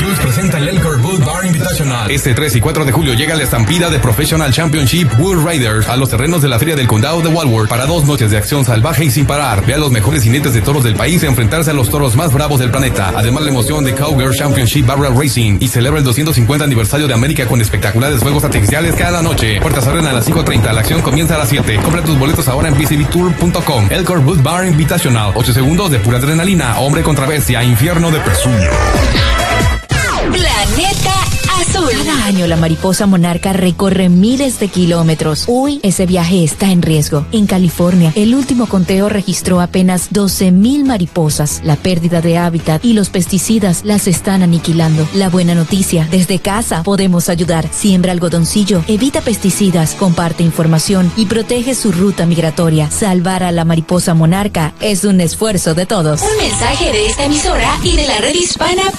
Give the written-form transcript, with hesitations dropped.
Shoes presenta el Elkhart Bull Bar Invitational. Este 3 y 4 de julio llega la estampida de Professional Championship Bull Riders a los terrenos de la Feria del Condado de Walworth para 2 noches de acción salvaje y sin parar. Ve a los mejores jinetes de toros del país enfrentarse a los toros más bravos del planeta. Además, la emoción de Cowgirl Championship Barrel Racing y celebra el 250 aniversario de América con espectaculares fuegos artificiales cada noche. Puertas abren a las 5:30, la acción comienza a las 7. Compra tus boletos ahora en pcbtour.com. Elkhart Bull Bar Invitational. 8 segundos de pura adrenalina, hombre contra bestia, infierno de pezuño. Planeta Azul. Cada año la mariposa monarca recorre miles de kilómetros. Hoy ese viaje está en riesgo. En California, el último conteo registró apenas 12,000 mariposas. La pérdida de hábitat y los pesticidas las están aniquilando. La buena noticia, desde casa podemos ayudar. Siembra algodoncillo, evita pesticidas, comparte información y protege su ruta migratoria. Salvar a la mariposa monarca es un esfuerzo de todos. Un mensaje de esta emisora y de la red hispana